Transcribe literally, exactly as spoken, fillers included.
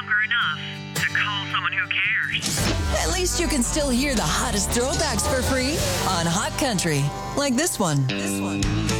longer enough to call someone who cares. At least you can still hear the hottest throwbacks for free on Hot Country, like this one. This one.